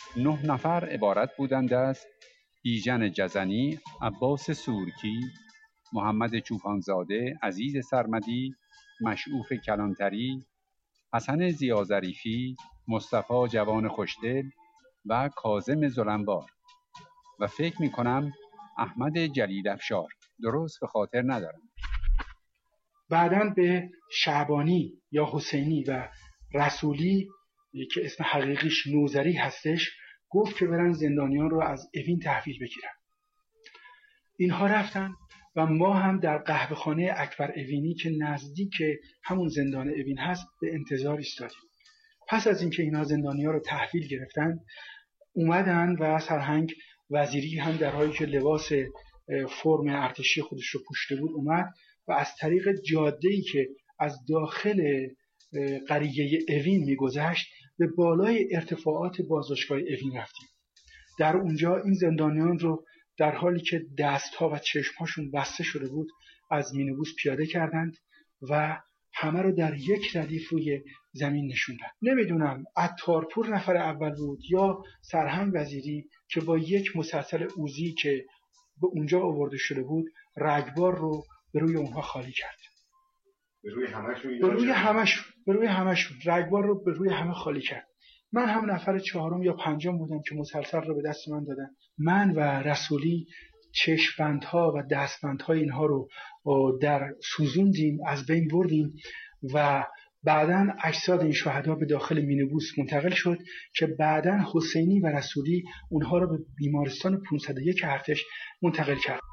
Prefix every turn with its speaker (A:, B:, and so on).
A: 9 نفر عبارت بودند از بیژن جزنی، عباس سورکی، محمد چوپانزاده، عزیز سرمدی، مشعوف کلانتری، حسن ضیاظریفی، مصطفی جوان خوشدل و کاظم ظلموار و فکر می‌کنم احمد جلیل افشار. درست به خاطر ندارم.
B: بعداً به شعبانی یا حسینی و رسولی که اسم حقیقیش نوذری هستش گفت که برن زندانیان رو از اوین تحویل بگیرن. اینها رفتن و ما هم در قهوه‌خانه اکبر اوینی که نزدیک همون زندان اوین هست به انتظار ایستادیم. پس از اینکه اینها زندانیان رو تحویل گرفتن اومدن و سرهنگ وزیری هم در حالی که لباس فرم ارتشی خودش رو پوشیده بود اومد و از طریق جاده‌ای که از داخل قریه اوین میگذشت به بالای ارتفاعات بازداشتگاه اوین رفتیم. در اونجا این زندانیان رو در حالی که دستها و چشمهاشون بسته شده بود از مینیبوس پیاده کردند و همه رو در یک ردیف روی زمین نشوندن. نمیدونم عطارپور نفر اول بود یا سرهنگ وزیری که با یک مسلسل اوزی که به اونجا آورده شده بود رگبار رو به روی اونها خالی کرد. به روی همشون رگبار رو به روی همه خالی کرد. من هم نفر چهارم یا پنجم بودم که مسلسل رو به دست من دادن. من و رسولی چشم‌بندها و دستبندهای اینها رو در سوزوندیم، از بین بردیم و بعداً اجساد این شهدا به داخل مینیبوس منتقل شد که بعداً حسینی و رسولی اونها رو به بیمارستان 501 ارتش منتقل کرد.